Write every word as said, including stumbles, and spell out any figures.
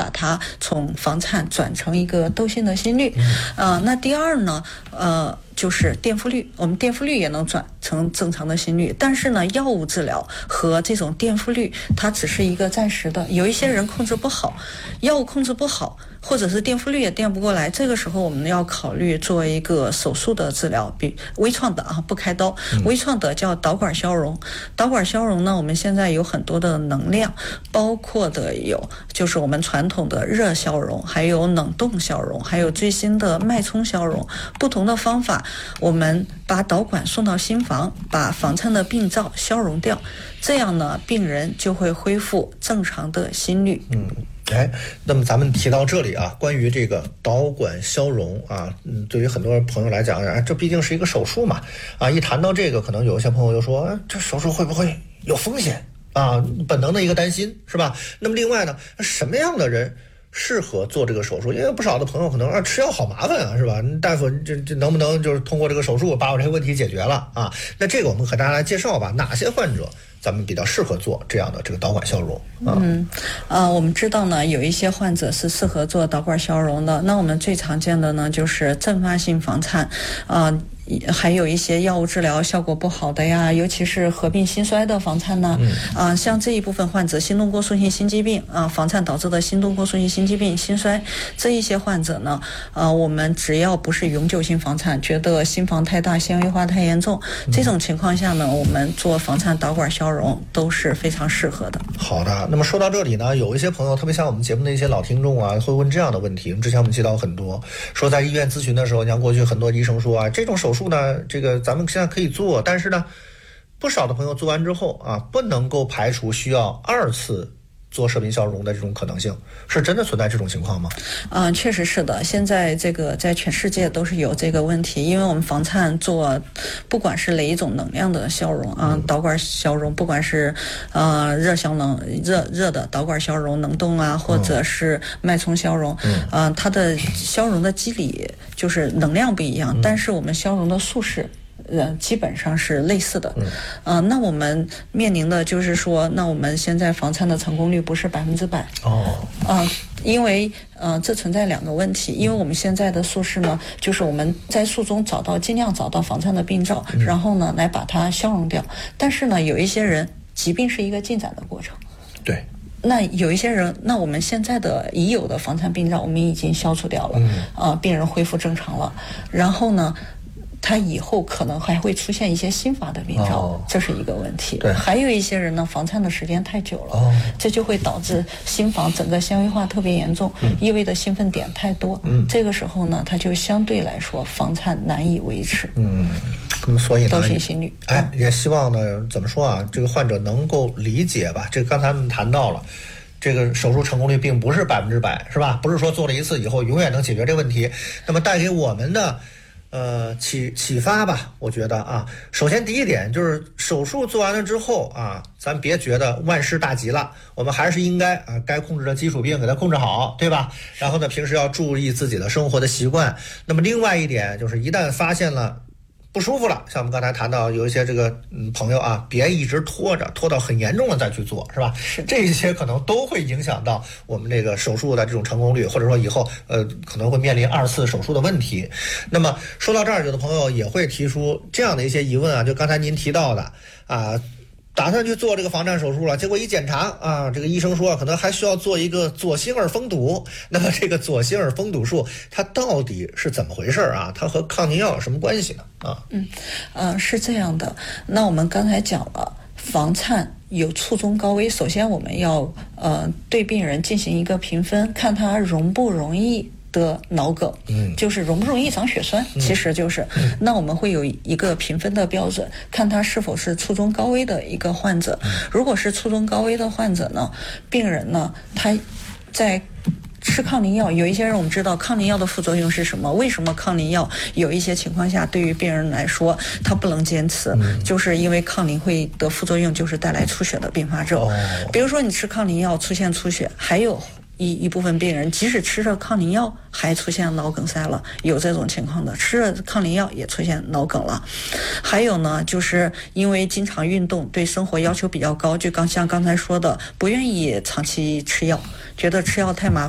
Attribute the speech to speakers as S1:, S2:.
S1: 它从房颤转成一个窦性的心律。呃，那第二呢，呃。就是垫付率，我们垫付率也能转成正常的心率，但是呢，药物治疗和这种垫付率，它只是一个暂时的。有一些人控制不好，药物控制不好，或者是垫付率也垫不过来，这个时候我们要考虑做一个手术的治疗，比微创的啊，不开刀，微创的叫导管消融。导管消融呢，我们现在有很多的能量，包括的有就是我们传统的热消融，还有冷冻消融，还有最新的脉冲消融，不同的方法。我们把导管送到心房，把房颤的病灶消融掉，这样呢，病人就会恢复正常的心率。
S2: 嗯，哎，那么咱们提到这里啊，关于这个导管消融啊，嗯，对于很多朋友来讲，啊，这毕竟是一个手术嘛，啊，一谈到这个，可能有一些朋友就说，啊，这手术会不会有风险啊？本能的一个担心，是吧？那么另外呢，什么样的人适合做这个手术？因为不少的朋友可能啊，吃药好麻烦啊，是吧？大夫这这能不能就是通过这个手术把我这个问题解决了啊？那这个我们和大家来介绍吧，哪些患者咱们比较适合做这样的这个导管消融啊？
S1: 嗯，呃，我们知道呢，有一些患者是适合做导管消融的。那我们最常见的呢，就是阵发性房颤，啊、呃。还有一些药物治疗效果不好的呀，尤其是合并心衰的房颤呢，啊、呃，像这一部分患者，心动过速性心肌病啊，房颤导致的心动过速性心肌病、心衰这一些患者呢，呃，我们只要不是永久性房颤，觉得心房太大、纤维化太严重，这种情况下呢，我们做房颤导管消融都是非常适合的。
S2: 好的，那么说到这里呢，有一些朋友，特别像我们节目的一些老听众啊，会问这样的问题。之前我们接到很多，说在医院咨询的时候，像过去很多医生说啊，这种手术呢，这个咱们现在可以做，但是呢，不少的朋友做完之后啊，不能够排除需要二次做射频消融的这种可能性，是真的存在这种情况吗？
S1: 嗯、呃，确实是的。现在这个在全世界都是有这个问题，因为我们房颤做，不管是哪一种能量的消融啊，嗯、导管消融，不管是呃热消能热热的导管消融、能动啊，或者是脉冲消融，嗯、呃，它的消融的机理就是能量不一样，嗯、但是我们消融的速式。呃，基本上是类似的，嗯、呃，那我们面临的就是说，那我们现在房颤的成功率不是百分之百
S2: 哦，
S1: 啊、呃，因为呃，这存在两个问题，因为我们现在的术式呢，就是我们在术中找到尽量找到房颤的病灶，嗯、然后呢来把它消融掉，但是呢，有一些人疾病是一个进展的过程，
S2: 对。
S1: 那有一些人，那我们现在的已有的房颤病灶我们已经消除掉了，嗯、呃，病人恢复正常了，然后呢。他以后可能还会出现一些新发的病灶，哦、这是一个问题。
S2: 对，
S1: 还有一些人呢，房颤的时间太久了，
S2: 哦、
S1: 这就会导致心房整个纤维化特别严重，嗯、意味着兴奋点太多。嗯，这个时候呢，它就相对来说房颤难以维持。
S2: 嗯，那么所以呢，
S1: 窦性心律，
S2: 哎，也希望呢，怎么说啊，这个患者能够理解吧。这个刚才我们谈到了。这个手术成功率并不是百分之百，是吧？不是说做了一次以后永远能解决这个问题。那么带给我们的。呃，启启发吧，我觉得啊，首先第一点就是手术做完了之后啊，咱别觉得万事大吉了，我们还是应该啊，该控制的基础病给它控制好，对吧？然后呢，平时要注意自己的生活的习惯。那么另外一点就是，一旦发现了不舒服了，像我们刚才谈到有一些这个嗯朋友啊，别一直拖着，拖到很严重了再去做，是吧？
S1: 是
S2: 这些可能都会影响到我们这个手术的这种成功率，或者说以后呃可能会面临二次手术的问题。那么说到这儿，有的朋友也会提出这样的一些疑问啊，就刚才您提到的啊。打算去做这个房颤手术了，结果一检查啊，这个医生说可能还需要做一个左心耳封堵。那么这个左心耳封堵术它到底是怎么回事啊？它和抗凝药有什么关系呢？啊，
S1: 嗯，呃，是这样的。那我们刚才讲了，房颤有初中高危，首先我们要呃对病人进行一个评分，看他容不容易得脑梗，嗯，就是容不容易长血栓，嗯、其实就是，嗯、那我们会有一个评分的标准，看他是否是初中高危的一个患者。嗯、如果是初中高危的患者呢，病人呢，他在吃抗凝药，有一些人我们知道抗凝药的副作用是什么？为什么抗凝药有一些情况下对于病人来说他不能坚持？嗯、就是因为抗凝会得副作用，就是带来出血的并发症。哦、比如说你吃抗凝药出现出血，还有。一一部分病人即使吃着抗凝药还出现脑梗塞了，有这种情况的，吃着抗凝药也出现脑梗了。还有呢，就是因为经常运动，对生活要求比较高，就刚像刚才说的，不愿意长期吃药，觉得吃药太麻烦。